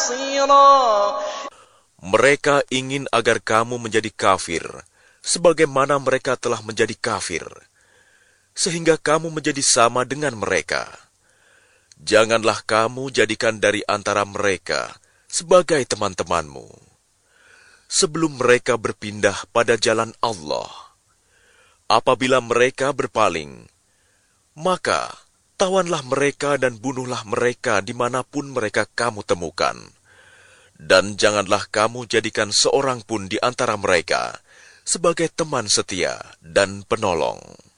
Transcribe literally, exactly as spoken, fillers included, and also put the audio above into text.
بصيرا. Mereka ingin agar kamu menjadi kafir, sebagaimana mereka telah menjadi kafir, sehingga kamu menjadi sama dengan mereka. Janganlah kamu jadikan dari antara mereka sebagai teman-temanmu, sebelum mereka berpindah pada jalan Allah. Apabila mereka berpaling, maka tawanlah mereka dan bunuhlah mereka dimanapun mereka kamu temukan. Dan janganlah kamu jadikan seorang pun di antara mereka sebagai teman setia dan penolong.